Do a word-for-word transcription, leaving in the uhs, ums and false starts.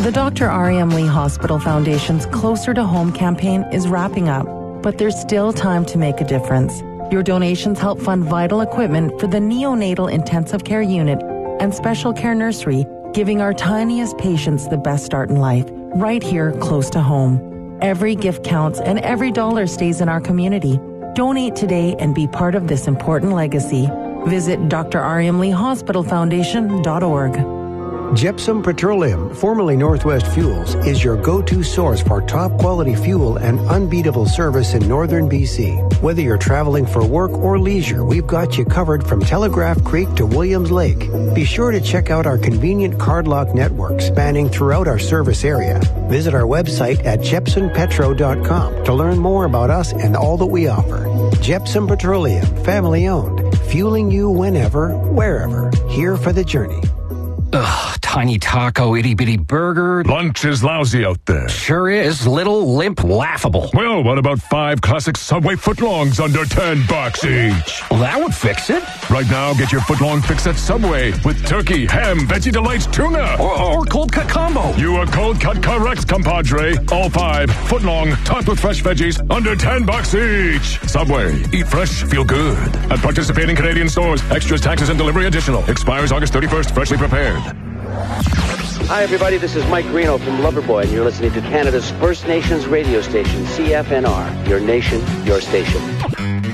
The Doctor R E M Lee Hospital Foundation's Closer to Home campaign is wrapping up, but there's still time to make a difference. Your donations help fund vital equipment for the neonatal intensive care unit and special care nursery, giving our tiniest patients the best start in life, right here close to home. Every gift counts and every dollar stays in our community. Donate today and be part of this important legacy. Visit D R E M Lee Hospital Foundation dot org. Gypsum Petroleum, formerly Northwest Fuels, is your go-to source for top-quality fuel and unbeatable service in northern B C. Whether you're traveling for work or leisure, we've got you covered from Telegraph Creek to Williams Lake. Be sure to check out our convenient cardlock network spanning throughout our service area. Visit our website at Jepson Petro dot com to learn more about us and all that we offer. Gypsum Petroleum, family-owned, fueling you whenever, wherever. Here for the journey. Ugh, tiny taco, itty-bitty burger. Lunch is lousy out there. Sure is. Little, limp, laughable. Well, what about five classic Subway footlongs under ten bucks each? Well, that would fix it. Right now, get your footlong fix at Subway with turkey, ham, Veggie Delights, tuna. Or, or cold cut combo. You are cold cut correct, compadre. All five, footlong, topped with fresh veggies, under ten bucks each. Subway. Eat fresh, feel good. At participating Canadian stores. Extras, taxes, and delivery additional. Expires August thirty-first. Freshly prepared. Hi, everybody. This is Mike Reno from Loverboy, and you're listening to Canada's First Nations radio station, C F N R. Your nation, your station.